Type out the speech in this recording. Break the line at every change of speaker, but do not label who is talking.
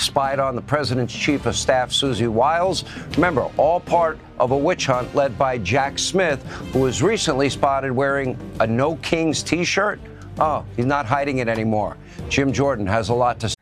spied on the president's chief of staff, Susie Wiles. Remember, all part of a witch hunt led by Jack Smith, who was recently spotted wearing a No Kings T-shirt. Oh, he's not hiding it anymore. Jim Jordan has a lot to say.